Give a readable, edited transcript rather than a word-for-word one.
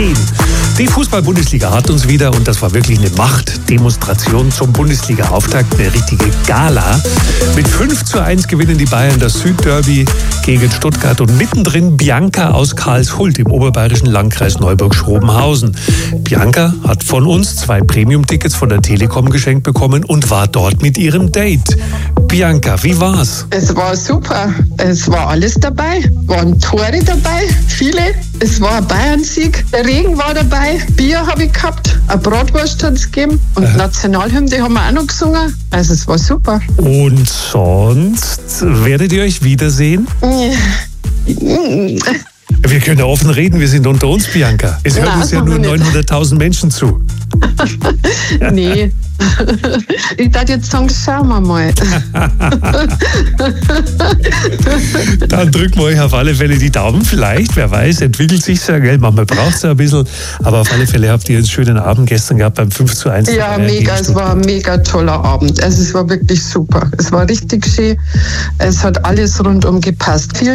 10. Die Fußball-Bundesliga hat uns wieder, und das war wirklich eine Machtdemonstration zum Bundesliga-Auftakt, eine richtige Gala. Mit 5:1 gewinnen die Bayern das Südderby gegen Stuttgart und mittendrin Bianca aus Karlshult im oberbayerischen Landkreis Neuburg-Schrobenhausen. Bianca hat von uns 2 Premium-Tickets von der Telekom geschenkt bekommen und war dort mit ihrem Date. Bianca, wie war's? Es war super. Es war alles dabei. Waren Tore dabei, viele. Es war ein Bayern-Sieg. Der Regen war dabei. Bier habe ich gehabt. Eine Bratwurst hat es gegeben. Und Nationalhymne haben wir auch noch gesungen. Also es war super. Und sonst werdet ihr euch wiedersehen? Wir können ja offen reden, wir sind unter uns, Bianca. Es hören uns ja nur 900.000 Menschen zu. Nee. Ich dachte jetzt sagen, schauen wir mal. Dann drücken wir euch auf alle Fälle die Daumen. Vielleicht, wer weiß, entwickelt sich ja, gell? Manchmal braucht es ja ein bisschen. Aber auf alle Fälle habt ihr einen schönen Abend gestern gehabt beim 5:1. Ja, mega. Es war ein mega toller Abend. Also es war wirklich super. Es war richtig schön. Es hat alles rundum gepasst.